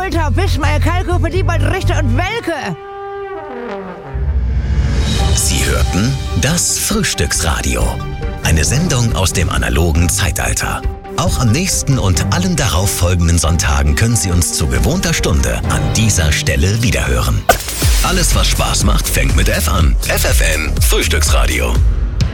Ultra, Bismarck, Kalkofe, Diebert, Richter und Welke. Sie hörten das Frühstücksradio. Eine Sendung aus dem analogen Zeitalter. Auch am nächsten und allen darauffolgenden Sonntagen können Sie uns zu gewohnter Stunde an dieser Stelle wiederhören. Alles, was Spaß macht, fängt mit F an. FFN Frühstücksradio.